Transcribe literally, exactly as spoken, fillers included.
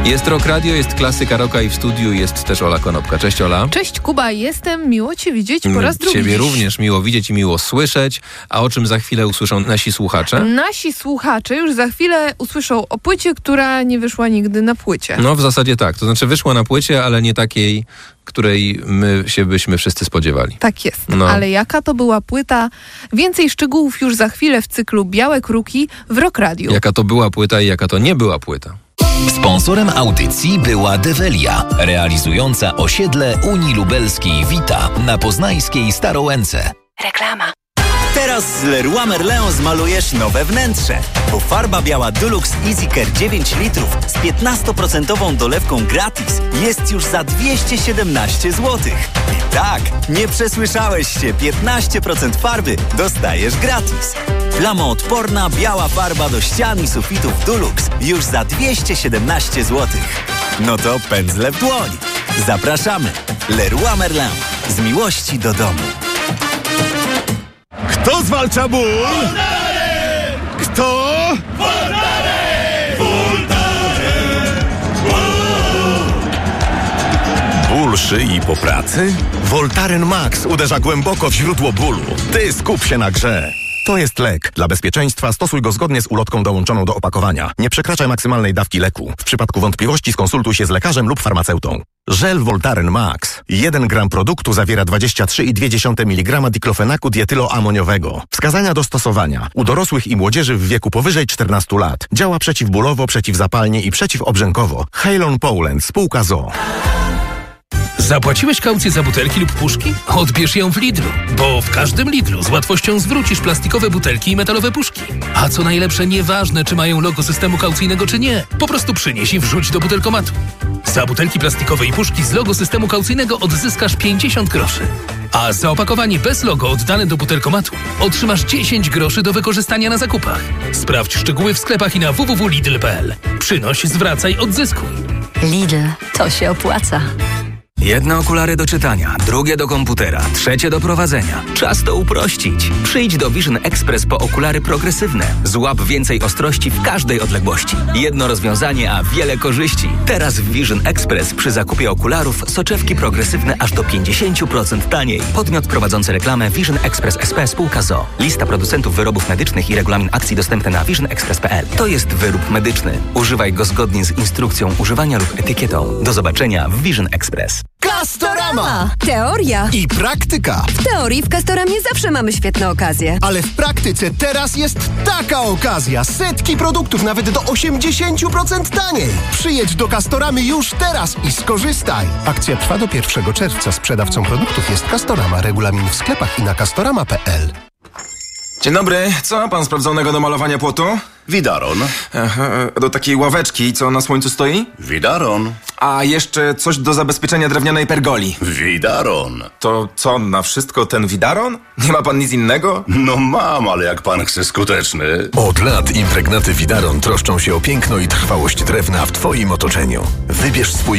Jest Rock Radio, jest klasyka rocka i w studiu jest też Ola Konopka. Cześć Ola. Cześć Kuba, jestem. Miło Cię widzieć po raz drugi. Ciebie również miło widzieć i miło słyszeć. A o czym za chwilę usłyszą nasi słuchacze? Nasi słuchacze już za chwilę usłyszą o płycie, która nie wyszła nigdy na płycie. No w zasadzie tak. To znaczy wyszła na płycie, ale nie takiej, której my się byśmy wszyscy spodziewali. Tak jest. No. Ale jaka to była płyta? Więcej szczegółów już za chwilę w cyklu Białe Kruki w Rock Radio. Jaka to była płyta i jaka to nie była płyta. Sponsorem audycji była Develia, realizująca osiedle Unii Lubelskiej Vita na poznańskiej Starołęce. Reklama. Teraz z Leroy Merlin zmalujesz nowe wnętrze, bo farba biała Dulux Easy Care dziewięć litrów z piętnastoprocentową dolewką gratis jest już za dwieście siedemnaście złotych. I tak, nie przesłyszałeś się, piętnaście procent farby dostajesz gratis. Plamoodporna biała farba do ścian i sufitów Dulux już za dwieście siedemnaście złotych. No to pędzle w dłoń. Zapraszamy. Leroy Merlin. Z miłości do domu. Kto zwalcza ból? Voltaren! Kto? Voltaren! Voltaren! Ból szyi po pracy? Voltaren Max uderza głęboko w źródło bólu. Ty skup się na grze. To jest lek. Dla bezpieczeństwa stosuj go zgodnie z ulotką dołączoną do opakowania. Nie przekraczaj maksymalnej dawki leku. W przypadku wątpliwości skonsultuj się z lekarzem lub farmaceutą. Żel Voltaren Max. jeden gram produktu zawiera dwadzieścia trzy i dwie dziesiąte miligrama diklofenaku dietyloamoniowego. Wskazania do stosowania. U dorosłych i młodzieży w wieku powyżej czternastu lat. Działa przeciwbólowo, przeciwzapalnie i przeciwobrzękowo. Halon Poland, spółka z o o. Zapłaciłeś kaucję za butelki lub puszki? Odbierz ją w Lidlu, bo w każdym Lidlu z łatwością zwrócisz plastikowe butelki i metalowe puszki. A co najlepsze, nieważne czy mają logo systemu kaucyjnego czy nie, po prostu przynieś i wrzuć do butelkomatu. Za butelki plastikowe i puszki z logo systemu kaucyjnego odzyskasz pięćdziesiąt groszy. A za opakowanie bez logo oddane do butelkomatu otrzymasz dziesięć groszy do wykorzystania na zakupach. Sprawdź szczegóły w sklepach i na w w w kropka lidl kropka p l. Przynoś, zwracaj, odzyskuj. Lidl, to się opłaca. Jedne okulary do czytania, drugie do komputera, trzecie do prowadzenia. Czas to uprościć. Przyjdź do Vision Express po okulary progresywne. Złap więcej ostrości w każdej odległości. Jedno rozwiązanie, a wiele korzyści. Teraz w Vision Express przy zakupie okularów soczewki progresywne aż do pięćdziesiąt procent taniej. Podmiot prowadzący reklamę Vision Express S P spółka z o o. Lista producentów wyrobów medycznych i regulamin akcji dostępny na vision express kropka p l. To jest wyrób medyczny. Używaj go zgodnie z instrukcją używania lub etykietą. Do zobaczenia w Vision Express. Castorama! Teoria I praktyka. W teorii w Castoramie zawsze mamy świetne okazje. Ale w praktyce teraz jest taka okazja. Setki produktów nawet do osiemdziesiąt procent taniej. Przyjedź do Castoramy już teraz i skorzystaj. Akcja trwa do pierwszego czerwca. Sprzedawcą produktów jest Castorama. Regulamin w sklepach i na castorama kropka p l. Dzień dobry. Co ma pan sprawdzonego do malowania płotu? Widaron. Aha, do takiej ławeczki, co na słońcu stoi? Widaron. A jeszcze coś do zabezpieczenia drewnianej pergoli. Widaron. To co, na wszystko ten widaron? Nie ma pan nic innego? No mam, ale jak pan chce skuteczny. Od lat impregnaty Widaron troszczą się o piękno i trwałość drewna w twoim otoczeniu. Wybierz swój